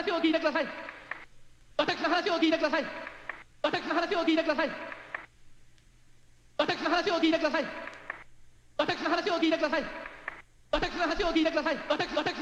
話を聞いてください。私の話を聞いてください。私の話を聞いてください。私の話を聞いてください。私の話を聞いてください。私の話を聞いてください。私